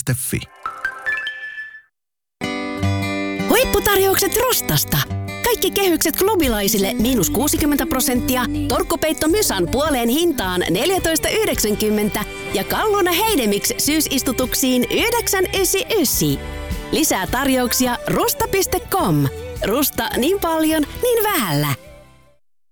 rusta.fi. Huipputarjoukset Rustasta. Kaikki kehykset klubilaisille -60%, torkkupeitto Mysan puoleen hintaan 14,90 ja Kalluna Heidemix syysistutuksiin 9,99. Lisää tarjouksia rusta.com. Rusta niin paljon, niin vähällä.